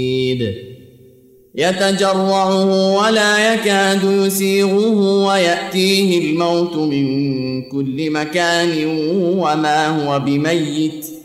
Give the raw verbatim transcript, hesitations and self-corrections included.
يتجرعه ولا يكاد يسيغه ويأتيه الموت من كل مكان وما هو بميت